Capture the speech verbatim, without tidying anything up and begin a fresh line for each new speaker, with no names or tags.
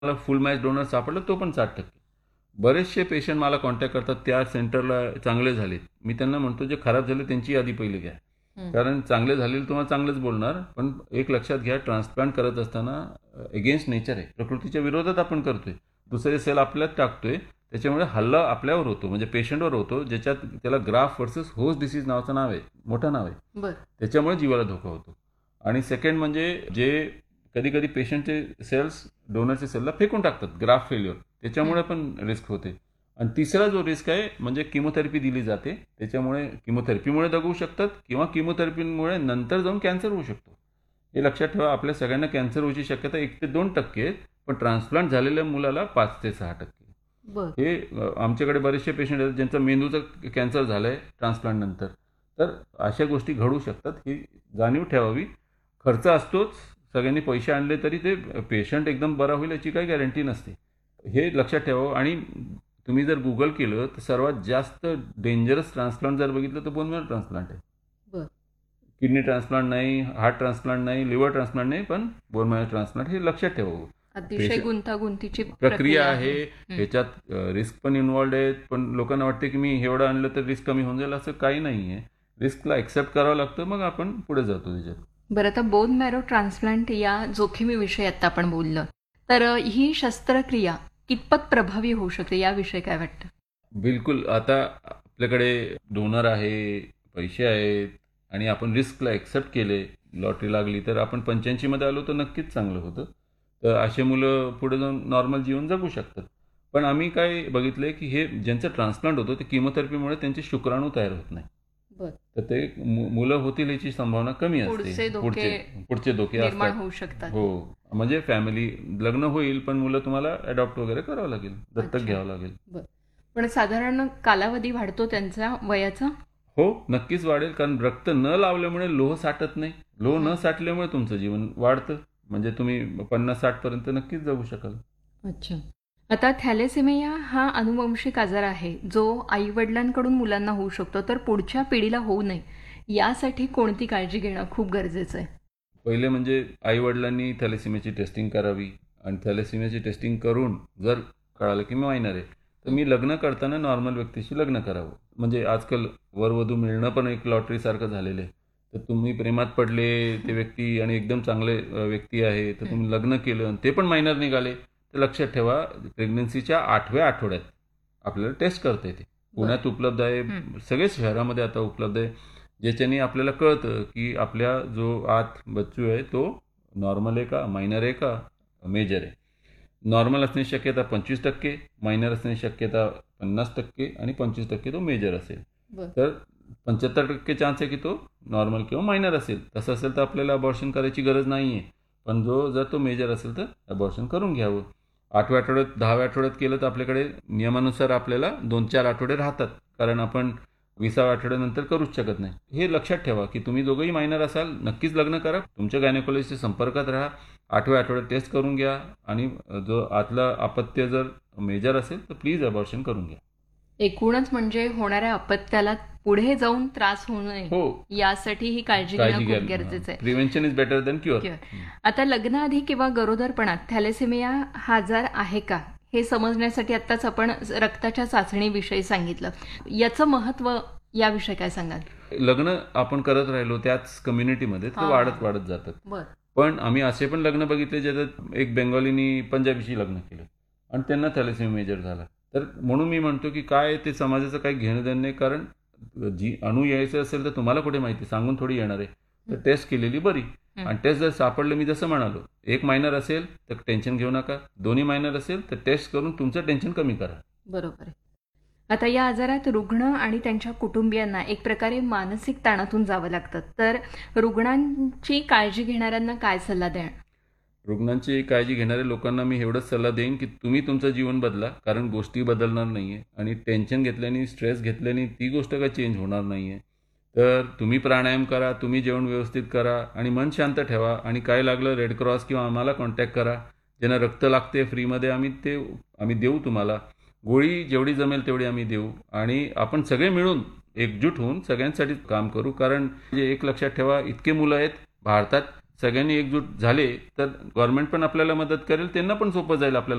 मला फुल match donor सापडला तो पण साठ टक्के. बरेचसे पेशंट मला कॉन्टॅक्ट करतात त्या सेंटरला चांगले झालेत. मी त्यांना म्हणतो जे खराब झाले त्यांची यादी पहिली घ्या. कारण चांगले झालेले तुम्हाला चांगलेच बोलणार. पण एक लक्षात घ्या, ट्रान्सप्लांट करत असताना अगेन्स्ट नेचर आहे, प्रकृतीच्या विरोधात आपण करतोय. दुसरे सेल आपल्यात टाकतोय, त्याच्यामुळे हल्ला आपल्यावर होतो, म्हणजे पेशंटवर होतो, ज्याच्यात त्याला ग्राफ वर्सेस होस्ट डिसीज नावाचं नाव आहे, मोठं नाव आहे. त्याच्यामुळे जीवाला धोका होतो. आणि सेकंड म्हणजे जे कधी कधी पेशंटचे सेल्स डोनरचे सेलला फेकून टाकतात, ग्राफ फेल्युअर, त्याच्यामुळे पण रिस्क होते. आणि तिसरा जो रिस्क आहे म्हणजे किमोथेरपी दिली जाते, त्याच्यामुळे किमोथेरपीमुळे दगू शकतात किंवा किमोथेरपीमुळे नंतर जाऊन कॅन्सर होऊ शकतो. हे लक्षात ठेवा, आपल्या सगळ्यांना कॅन्सर होण्याची शक्यता एक ते दोन टक्के आहे, पण ट्रान्सप्लांट झालेल्या मुलाला पाच ते सहा टक्के. हे आमच्याकडे बरेचसे पेशंट आहेत ज्यांचा मेंदूचा कॅन्सर झालाय ट्रान्सप्लांट नंतर. तर अशा गोष्टी घडू शकतात, ही जाणीव ठेवावी. खर्च असतोच, सगळ्यांनी पैसे आणले तरी ते पेशंट एकदम बरा होईल याची काही गॅरंटी नसते, हे लक्षात ठेवावं. आणि तुम्ही जर गुगल केलं तर सर्वात जास्त डेंजरस ट्रान्सप्लांट जर बघितलं तर बोन मॅरो ट्रान्सप्लांट आहे. किडनी ट्रान्सप्लांट नाही, हार्ट ट्रान्सप्लांट नाही, लिव्हर ट्रान्सप्लांट नाही, पण बोन मॅरो ट्रान्सप्लांट. हे लक्षात ठेवावं.
अतिशय गुंतागुंतीची
प्रक्रिया आहे, ह्याच्यात रिस्क पण इन्व्हॉल्ड आहेत. पण लोकांना वाटते की मी एवढं आणलं तर रिस्क कमी होऊन जाईल, असं काही नाही आहे. रिस्कला एक्सेप्ट करावं लागतं, मग आपण पुढे जातो त्याच्यात.
बरं, आता बोन मॅरो ट्रान्सप्लांट या जोखमीविषयी आता आपण बोललं, तर ही शस्त्रक्रिया कितपत प्रभावी होऊ शकते याविषयी काय वाटतं?
बिलकुल. आता आपल्याकडे डोनर आहे, पैसे आहेत आणि आपण रिस्कला एक्सेप्ट केले, लॉटरी लागली तर आपण पंच्याऐंशी मध्ये आलो तर नक्कीच चांगलं होतं. तर असे मुलं पुढे जाऊन नॉर्मल जीवन जगू शकतात. पण आम्ही काय बघितलंय की हे ज्यांचं ट्रान्सप्लांट होतं ते किमोथेरपीमुळे त्यांचे शुक्राणू तयार होत नाही, तर ते मुलं होतील याची संभावना कमी असते. पुढचे पुढचे धोके असतात. हो, म्हणजे फॅमिली लग्न होईल पण मुलं तुम्हाला अडॉप्ट वगैरे करावं लागेल, दत्तक घ्यावं लागेल.
पण साधारण कालावधी वाढतो त्यांचा वयाचा?
हो, नक्कीच वाढेल, कारण रक्त न लावल्यामुळे लोह साठत नाही, लोह न साठल्यामुळे तुमचं जीवन वाढतं, म्हणजे तुम्ही पन्नास साठ पर्यंत नक्कीच जगू शकाल.
अच्छा. आता थॅलेसेमिया हा अनुवंशिक आजार आहे जो आई वडिलांकडून मुलांना होऊ शकतो, तर पुढच्या पिढीला होऊ नये यासाठी कोणती काळजी घेणं खूप गरजेचं आहे?
पहिले म्हणजे आई वडिलांनी थॅलेसेमियाची टेस्टिंग करावी, आणि थॅलेसेमियाची टेस्टिंग करून जर कळालं की मी मायनर आहे तर मी लग्न करताना नॉर्मल व्यक्तीशी लग्न करावं. म्हणजे आजकाल वरवधू मिळणं पण एक लॉटरी सारखं झालेलं आहे. तर तुम्ही प्रेमात पडले ते व्यक्ती आणि एकदम चांगले व्यक्ती आहे, तर तुम्ही लग्न केलं ते पण मायनर निघाले, तर लक्षात ठेवा प्रेग्नन्सीच्या आठव्या आठवड्यात आपल्याला टेस्ट करता येते. पुण्यात उपलब्ध आहे, सगळेच शहरामध्ये आता उपलब्ध आहे, ज्याच्याने आपल्याला कळतं की आपल्या जो आत बच्चू आहे तो नॉर्मल आहे का, मायनर आहे का, मेजर आहे. नॉर्मल असण्याची शक्यता पंचवीस टक्के, मायनर असण्याची शक्यता पन्नास टक्के आणि पंचवीस टक्के तो मेजर असेल. तर पंच्याहत्तर टक्के चान्स आहे की तो नॉर्मल किंवा मायनर असेल. तसं असेल तर आपल्याला अबॉर्शन करायची गरज नाही आहे, पण जो जर तो मेजर असेल तर अबॉर्शन करून घ्यावं. आठव्या आठवड्यात दहाव्या आठवड्यात केलं तर आपल्याकडे नियमानुसार आपल्याला दोन चार आठवडे राहतात, कारण आपण विसाव्या आठवड्यानंतर करूच शकत नाही. हे लक्षात ठेवा की तुम्ही दोघंही मायनर असाल, नक्कीच लग्न करा, तुमच्या गायनेकोलॉजिस्टच्या संपर्कात राहा, आठव्या आठवड्यात टेस्ट करून घ्या, आणि जो आतलं अपत्य जर मेजर असेल तर प्लीज अबॉर्शन करून घ्या.
एकूणच म्हणजे होणाऱ्या अपत्याला पुढे जाऊन त्रास होऊ नये, हो, यासाठी ही काळजी घेणं खूप गरजेचं आहे.
Prevention is better than cure.
आता लग्नाआधी किंवा गरोदरपणात थॅलेसेमिया हा आजार आहे का हे समजण्यासाठी आत्ताच आपण रक्ताच्या चाचणीविषयी सांगितलं, याचं महत्व याविषयी काय सांगाल?
लग्न आपण करत राहिलो त्याच कम्युनिटीमध्ये तर वाढत वाढत जातात. पण आम्ही असे पण लग्न बघितले ज्याच्यात एक बेंगॉलीनी पंजाबीशी लग्न केलं आणि त्यांना थॅलेसेमिया मेजर झाला. तर म्हणून मी म्हणतो की काय ते समाजाचं काही घेणं देणं नाही, कारण जी अणू यायचं असेल तर तुम्हाला कुठे माहिती, सांगून थोडी येणार आहे. तर टेस्ट केलेली बरी, आणि टेस्ट जर सापडलं, मी जसं म्हणालो, एक मायनर असेल तर टेन्शन घेऊ नका, दोन्ही मायनर असेल तर टेस्ट करून तुमचं टेन्शन कमी करा.
बरोबर आहे. आता या आजारात रुग्ण आणि त्यांच्या कुटुंबियांना एक प्रकारे मानसिक ताणातून जावं लागतं, तर रुग्णांची काळजी घेणाऱ्यांना काय सल्ला द्या?
रुग्णांची काळजी घेणाऱ्या लोकांना मी एवढंच सल्ला देईन की तुम्ही तुमचं जीवन बदला, कारण गोष्टी बदलणार नाही आहे, आणि टेन्शन घेतल्याने, स्ट्रेस घेतल्याने ती गोष्ट काय चेंज होणार नाही आहे. तर तुम्ही प्राणायाम करा, तुम्ही जेवण व्यवस्थित करा आणि मन शांत ठेवा, आणि काय लागलं रेड क्रॉस किंवा आम्हाला कॉन्टॅक्ट करा, ज्यांना रक्त लागते फ्रीमध्ये आम्ही ते आम्ही देऊ तुम्हाला, गोळी जेवढी जमेल तेवढी आम्ही देऊ, आणि आपण सगळे मिळून एकजूट होऊन सगळ्यांसाठी काम करू. कारण एक लक्षात ठेवा, इतके मुलं आहेत भारतात, सगळ्यांनी एकजूट झाले तर गव्हर्नमेंट पण आपल्याला मदत करेल, त्यांना पण सोपं जाईल आपल्याला